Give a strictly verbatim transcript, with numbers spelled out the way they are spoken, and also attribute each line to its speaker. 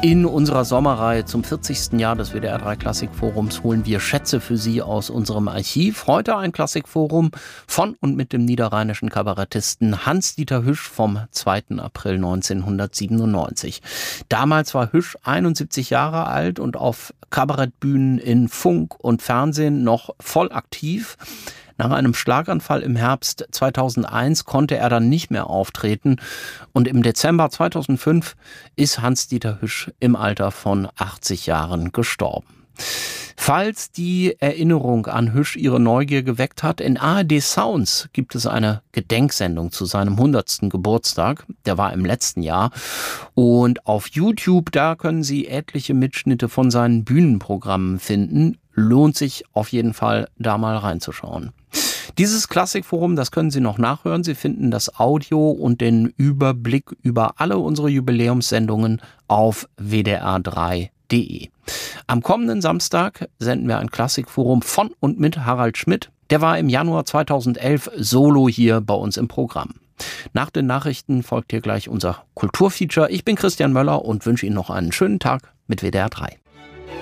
Speaker 1: In unserer Sommerreihe zum vierzigsten Jahr des W D R drei Klassikforums holen wir Schätze für Sie aus unserem Archiv. Heute ein Klassikforum von und mit dem niederrheinischen Kabarettisten Hans-Dieter Hüsch vom zweiten April neunzehnhundertsiebenundneunzig. Damals war Hüsch einundsiebzig Jahre alt und auf Kabarettbühnen in Funk und Fernsehen noch voll aktiv. Nach einem Schlaganfall im Herbst zweitausendeins konnte er dann nicht mehr auftreten und im Dezember zweitausendfünf ist Hans-Dieter Hüsch im Alter von achtzig Jahren gestorben. Falls die Erinnerung an Hüsch Ihre Neugier geweckt hat, in A R D Sounds gibt es eine Gedenksendung zu seinem hundertsten Geburtstag. Der war im letzten Jahr. Und auf YouTube, da können Sie etliche Mitschnitte von seinen Bühnenprogrammen finden. Lohnt sich auf jeden Fall, da mal reinzuschauen. Dieses Klassikforum, das können Sie noch nachhören. Sie finden das Audio und den Überblick über alle unsere Jubiläumssendungen auf w d r drei punkt d e. Am kommenden Samstag senden wir ein Klassikforum von und mit Harald Schmidt. Der war im Januar zweitausendelf solo hier bei uns im Programm. Nach den Nachrichten folgt hier gleich unser Kulturfeature. Ich bin Christian Möller und wünsche Ihnen noch einen schönen Tag mit W D R drei.